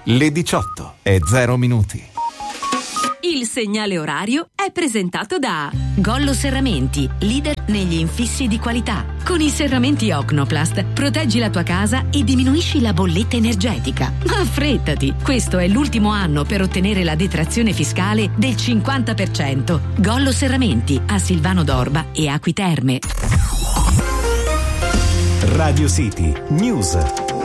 Le 18:00. Il segnale orario è presentato da Gollo Serramenti, leader negli infissi di qualità. Con i serramenti Ocnoplast proteggi la tua casa e diminuisci la bolletta energetica. Ma affrettati, questo è l'ultimo anno per ottenere la detrazione fiscale del 50%. Gollo Serramenti a Silvano d'Orba e Acqui Terme. Radio City News.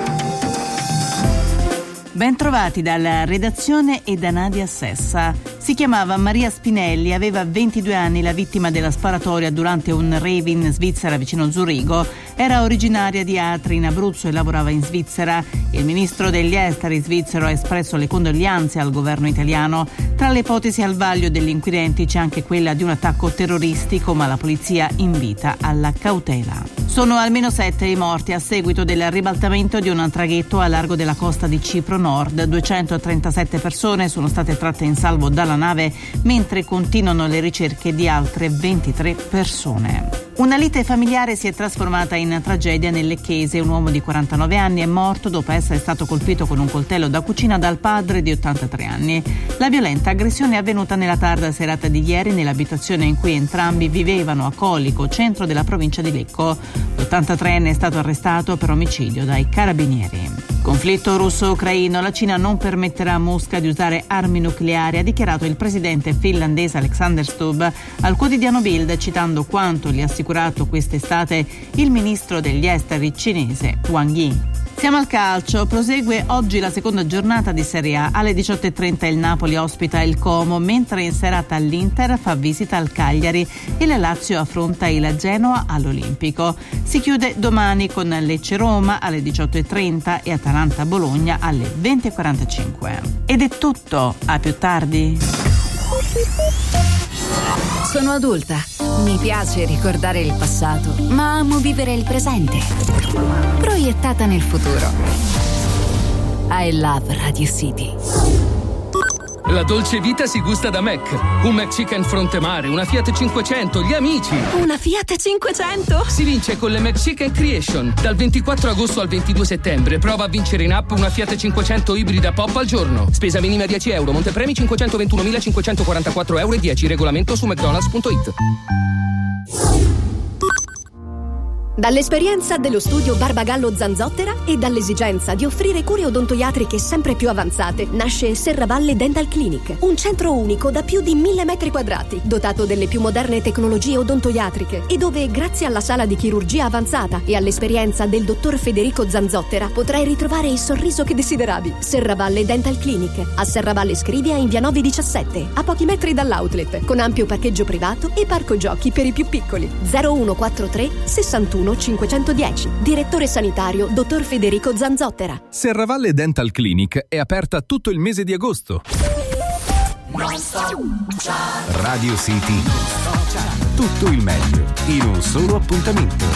Bentrovati dalla redazione e da Nadia Sessa. Si chiamava Maria Spinelli, aveva 22 anni, la vittima della sparatoria durante un rave in Svizzera vicino Zurigo. Era originaria di Atri in Abruzzo e lavorava in Svizzera. Il ministro degli esteri svizzero ha espresso le condoglianze al governo italiano. Tra le ipotesi al vaglio degli inquirenti c'è anche quella di un attacco terroristico, ma la polizia invita alla cautela. Sono almeno 7 i morti a seguito del ribaltamento di un traghetto a largo della costa di Cipro Nord. 237 persone sono state tratte in salvo dalla nave, mentre continuano le ricerche di altre 23 persone. Una lite familiare si è trasformata in tragedia nel Lecchese. Un uomo di 49 anni è morto dopo essere stato colpito con un coltello da cucina dal padre di 83 anni. La violenta aggressione è avvenuta nella tarda serata di ieri nell'abitazione in cui entrambi vivevano a Colico, centro della provincia di Lecco. L'83enne è stato arrestato per omicidio dai carabinieri. Conflitto russo-ucraino, la Cina non permetterà a Mosca di usare armi nucleari, ha dichiarato il presidente finlandese Alexander Stubb al quotidiano Bild, citando quanto gli ha assicurato quest'estate il ministro degli esteri cinese Wang Yi. Siamo al calcio, prosegue oggi la seconda giornata di Serie A. Alle 18:30 il Napoli ospita il Como, mentre in serata l'Inter fa visita al Cagliari e la Lazio affronta il Genoa all'Olimpico. Si chiude domani con Lecce-Roma alle 18:30 e Atalanta-Bologna alle 20:45. Ed è tutto, a più tardi. Sono adulta. Mi piace ricordare il passato, ma amo vivere il presente. Proiettata nel futuro. I love Radio City. La dolce vita si gusta da Mac. Un McChicken fronte mare, una Fiat 500, gli amici. Una Fiat 500? Si vince con le McChicken Creation. Dal 24 agosto al 22 settembre prova a vincere in app una Fiat 500 ibrida pop al giorno. Spesa minima 10 euro, montepremi 521.544 euro e 10. Regolamento su mcdonalds.it. Dall'esperienza dello studio Barbagallo Zanzottera e dall'esigenza di offrire cure odontoiatriche sempre più avanzate nasce Serravalle Dental Clinic, un centro unico da più di 1000 metri quadrati, dotato delle più moderne tecnologie odontoiatriche e dove, grazie alla sala di chirurgia avanzata e all'esperienza del dottor Federico Zanzottera, potrai ritrovare il sorriso che desideravi. Serravalle Dental Clinic, a Serravalle Scrivia in via 917, a pochi metri dall'outlet, con ampio parcheggio privato e parco giochi per i più piccoli. 0143 61 510. Direttore sanitario dottor Federico Zanzottera. Serravalle Dental Clinic è aperta tutto il mese di agosto. Radio City. Tutto il meglio in un solo appuntamento.